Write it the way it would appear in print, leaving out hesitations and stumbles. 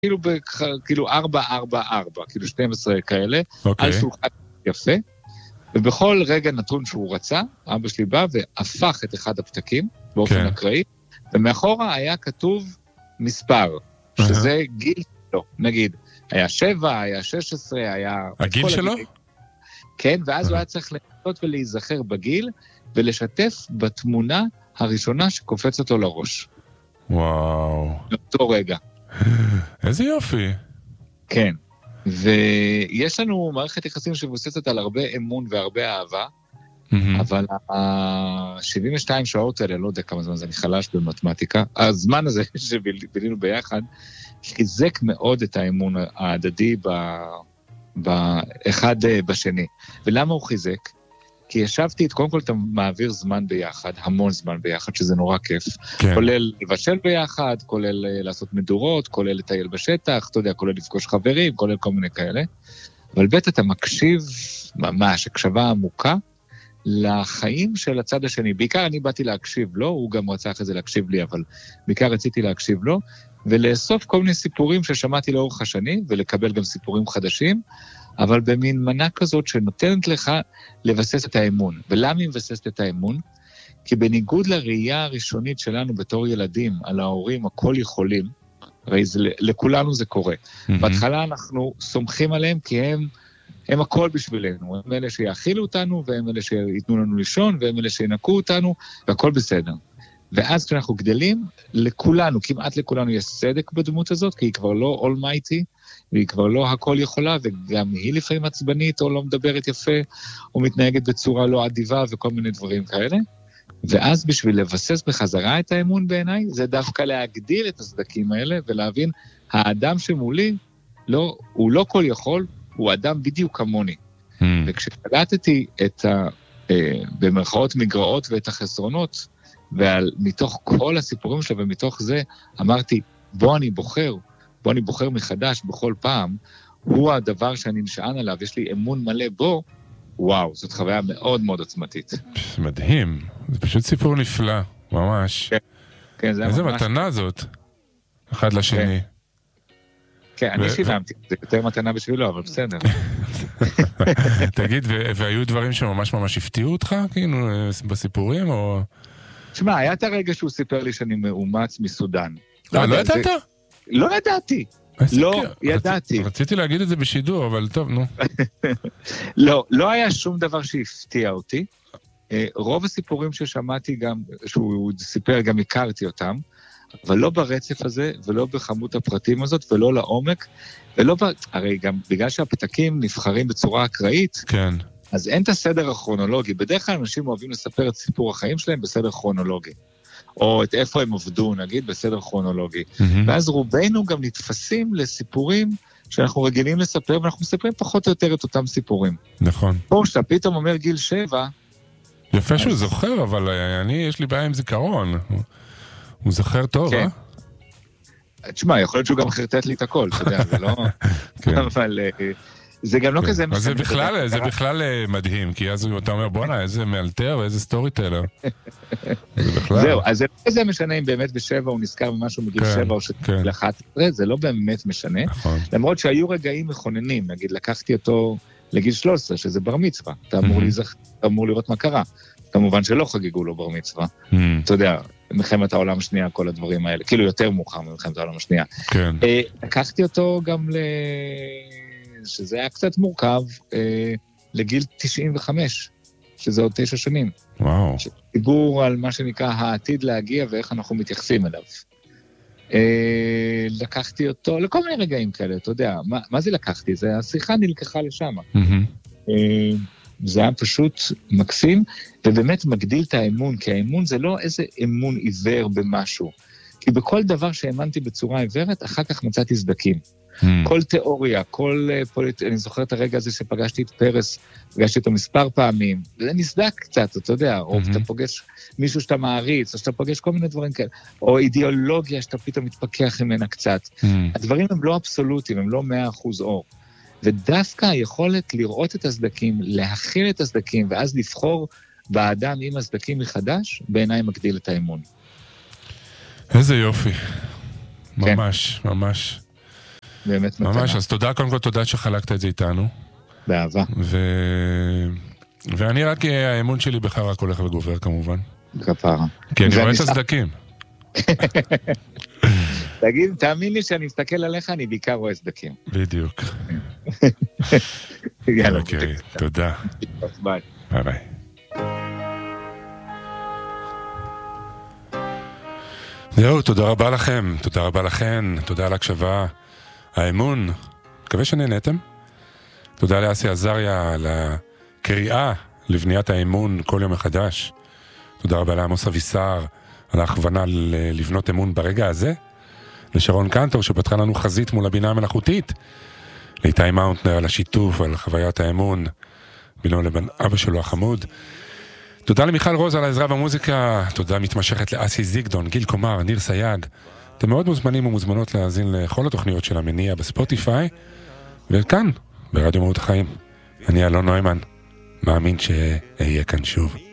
כאילו 4, 4, 4, כאילו 12 כאלה, אוקיי. על שולחן יפה, ובכל רגע נתון שהוא רצה, אבא שלי בא והפך את אחד הפתקים, באופן אקראי, ומאחורה היה כתוב מספר, שזה גיל שלו, נגיד, היה 7, היה 16, היה... הגיל שלו? כן, ואז הוא היה צריך לנסות ולהיזכר בגיל, ולשתף בתמונה הראשונה שקופצת לו לראש. וואו. באותו רגע. איזה יופי. כן. ויש לנו מערכת יחסים שמבוססת על הרבה אמון והרבה אהבה, אבל ה-72 שעות האלה, לא יודע כמה זמן, אני חלש במתמטיקה, הזמן הזה שבילינו ביחד, חיזק מאוד את האמון ההדדי באחד בשני. ולמה הוא חיזק? כי ישבתי, קודם כל אתה מעביר זמן ביחד, המון זמן ביחד, שזה נורא כיף. כן. כולל לבשל ביחד, כולל לעשות מדורות, כולל לטייל בשטח, אתה יודע, כולל לפגוש חברים, כולל כל מיני כאלה. אבל בית אתה מקשיב ממש, הקשבה עמוקה, לחיים של הצד השני. בעיקר אני באתי להקשיב לו, הוא גם רצה אחרי זה להקשיב לי, אבל בעיקר רציתי להקשיב לו, ולאסוף כל מיני סיפורים ששמעתי לאורך השנים, ולקבל גם סיפורים חדשים, אבל במין מנה כזאת שנותנת לך לבסס את האמון. ולמה היא מבססת את האמון? כי בניגוד לראייה הראשונית שלנו בתור ילדים, על ההורים הכל יכולים, הרי לכולנו זה קורה. בהתחלה אנחנו סומכים עליהם כי הם הכל בשבילנו. הם אלה שיאכילו אותנו, והם אלה שיתנו לנו לישון, והם אלה שינקו אותנו, והכל בסדר. ואז כשאנחנו גדלים, לכולנו, כמעט לכולנו יש סדק בדמות הזאת, כי היא כבר לא almighty, והיא כבר לא הכל יכולה, וגם היא לפעמים עצבנית, או לא מדברת יפה, או מתנהגת בצורה לא עדיבה, וכל מיני דברים כאלה. ואז בשביל לבסס בחזרה את האמון בעיניי, זה דווקא להגדיל את הסדקים האלה, ולהבין, האדם שמולי, הוא לא כל יכול, הוא אדם בדיוק כמוני. וכשקלטתי את במרכאות מגרעות ואת החסרונות, ומתוך כל הסיפורים שלו, ומתוך זה אמרתי, בוא אני בוחר מחדש בכל פעם, הוא הדבר שאני נשען עליו, יש לי אמון מלא בו, וואו, זאת חוויה מאוד מאוד עצמתית. מדהים, זה פשוט סיפור נפלא, ממש. כן, זה איזה ממש... מתנה זאת, אחד לשני. כן, אני שילמתי, זה יותר מתנה בשבילו, אבל בסדר. תגיד, והיו דברים שממש ממש הפתיעו אותך, כאילו, בסיפורים, או... תשמע, היה את הרגע שהוא סיפר לי שאני מאומץ מסודן. לא ידעת? לא ידעתי. לא ידעתי. רציתי להגיד את זה בשידור, אבל טוב, נו. לא היה שום דבר שהפתיע אותי. רוב הסיפורים ששמעתי גם, שהוא סיפר, גם הכרתי אותם, אבל לא ברצף הזה, ולא בכמות הפרטים הזאת, ולא לעומק, הרי גם בגלל שהפתקים נבחרים בצורה אקראית, כן. אז אין את הסדר הכרונולוגי. בדרך כלל אנשים אוהבים לספר את סיפור החיים שלהם בסדר כרונולוגי. או את איפה הם עבדו, נגיד, בסדר כרונולוגי. ואז רובנו גם נתפסים לסיפורים שאנחנו רגילים לספר, ואנחנו מספרים פחות או יותר את אותם סיפורים. נכון. פה שאתה פתאום אומר גיל 7... יפה שהוא זוכר, אבל יש לי בעיה עם זיכרון. הוא זוכר טוב, כן. תשמע, יכול להיות שהוא גם חרטט לי את הכל, אתה יודע, זה לא... אבל... זה גם לא כזה... אז זה בכלל מדהים, כי אז אתה אומר, בוא'נה, איזה מאלתר ואיזה סטורי טיילר. זהו, אז זה לא כזה משנה אם באמת ב7 הוא נזכר ממשהו מגיל 7 או שגיל 11, זה לא באמת משנה. למרות שהיו רגעים מכוננים, נגיד, לקחתי אותו לגיל 13, שזה בר מצווה, אתה אמור לראות מה קרה. כמובן שלא חגגו לו בר מצווה. אתה יודע, מלחמת העולם השנייה, כל הדברים האלה, כאילו יותר מאוחר ממלחמת העולם השנייה. לקחתי אותו גם שזה היה קצת מורכב, לגיל 95, שזה עוד 9 שנים. וואו. דיבור על מה שנקרא העתיד להגיע ואיך אנחנו מתייחסים אליו. לקחתי אותו לכל מיני רגעים כאלה, אתה יודע, מה זה לקחתי? זה השיחה נלקחה לשם. זה היה פשוט מקסים, ובאמת מגדיל את האמון, כי האמון זה לא איזה אמון עיוור במשהו, כי בכל דבר שהאמנתי בצורה עיוורת, אחר כך מצאתי סדקים. כל תיאוריה, אני זוכר את הרגע הזה שפגשתי את פרס, פגשתי אותו מספר פעמים, זה נסדק קצת, אתה יודע, או אתה פוגש מישהו שאתה מעריץ, או שאתה פוגש כל מיני דברים כאלה, או אידיאולוגיה שאתה פתאום מתפכח ממנה קצת. הדברים הם לא אבסולוטיים, הם לא 100% אור. ודווקא היכולת לראות את הסדקים, להכיל את הסדקים, ואז לבחור באדם עם הסדקים מחדש, בעיניי מגדיל את האמון. איזה יופי. ממש, ממש. באמת מתנה. ממש, אז תודה, קודם כל תודה שחלקת את זה איתנו. באהבה. ואני רק, האמון שלי בך רק הולך וגובר כמובן. כפרה. כי אני רואה את הסדקים. תגיד, תאמין לי שאני מסתכל עליך, אני בעיקר רואה סדקים. בדיוק. יאללה. אוקיי, תודה. ביי. ביי ביי. זהו, תודה רבה לכם, תודה רבה לכן, תודה על הקשבה, האמון, מקווה שנהנתם. תודה לאסי עזריה על הקריאה לבניית האמון כל יום מחדש. תודה רבה לעמוס אבישר על ההכוונה לבנות אמון ברגע הזה. לשרון קנטור שפתחה לנו חזית מול הבינה המלאכותית. לאיתי מאונטנר על השיתוף ועל חוויית האמון בינו לבין אבא שלו החמוד. תודה למיכל רוז על העזרה במוזיקה. תודה מתמשכת לאסי זיגדון, גיל קומר, ניר סייג. אתם מאוד מוזמנים ומוזמנות להאזין לכל התוכניות של המניע בספוטיפיי וכאן ברדיו מהות החיים. אני אלון נוימן, מאמין שאהיה כאן שוב.